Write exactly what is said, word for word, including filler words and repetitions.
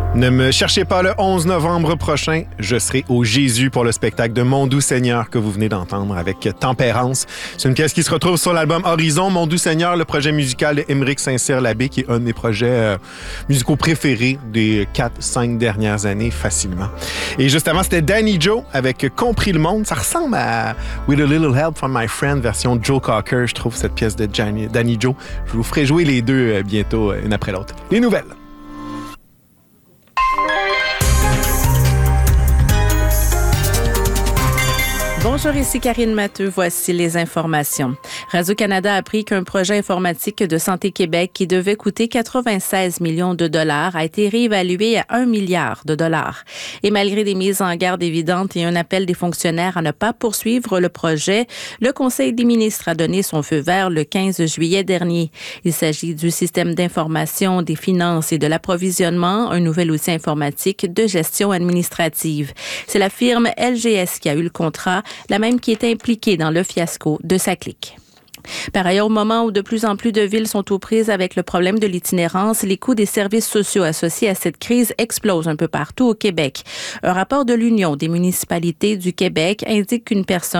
Ne me cherchez pas le onze novembre prochain. Je serai au Jésus pour le spectacle de Mon Doux Seigneur que vous venez d'entendre avec Tempérance. C'est une pièce qui se retrouve sur l'album Horizon. Mon Doux Seigneur, le projet musical de Émeric Saint-Cyr-Labbé, qui est un de mes projets euh, musicaux préférés des quatre cinq dernières années, facilement. Et juste avant, c'était Danny Joe avec Compris le monde. Ça ressemble à With a Little Help from My Friend, version Joe Cocker, je trouve, cette pièce de Danny, Danny Joe. Je vous ferai jouer les deux euh, bientôt, euh, une après l'autre. Les nouvelles. Bonjour, ici Karine Matteux. Voici les informations. Radio-Canada a appris qu'un projet informatique de Santé Québec qui devait coûter quatre-vingt-seize millions de dollars a été réévalué à un milliard de dollars. Et malgré des mises en garde évidentes et un appel des fonctionnaires à ne pas poursuivre le projet, le Conseil des ministres a donné son feu vert le quinze juillet dernier. Il s'agit du système d'information des finances et de l'approvisionnement, un nouvel outil informatique de gestion administrative. C'est la firme L G S qui a eu le contrat, la même qui est impliquée dans le fiasco de SACLIC. Par ailleurs, au moment où de plus en plus de villes sont aux prises avec le problème de l'itinérance, les coûts des services sociaux associés à cette crise explosent un peu partout au Québec. Un rapport de l'Union des municipalités du Québec indique qu'une personne